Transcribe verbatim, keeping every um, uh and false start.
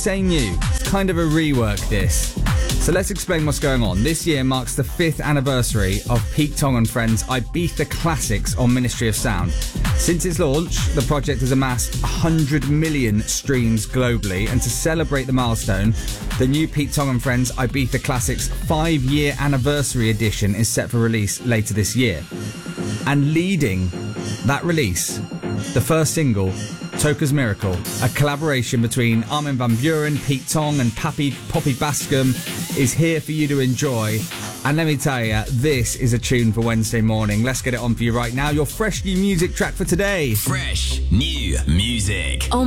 say new. It's kind of a rework, this. So let's explain what's going on. This year marks the fifth anniversary of Pete Tong and Friends' Ibiza Classics on Ministry of Sound. Since its launch, the project has amassed one hundred million streams globally, and to celebrate the milestone, the new Pete Tong and Friends Ibiza Classics five-year anniversary edition is set for release later this year. And leading that release, the first single, Toca's Miracle, a collaboration between Armin van Buuren, Pete Tong and Pappy, Poppy Bascom, is here for you to enjoy. And let me tell you, this is a tune for Wednesday morning. Let's get it on for you right now. Your fresh new music track for today. Fresh new music.